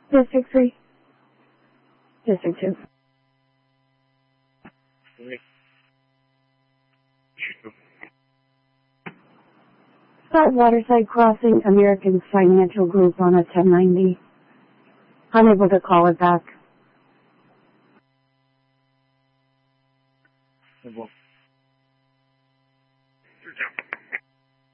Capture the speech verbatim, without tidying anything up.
District three. District two. Start Waterside Crossing, American Financial Group on a ten ninety. Unable to call it back.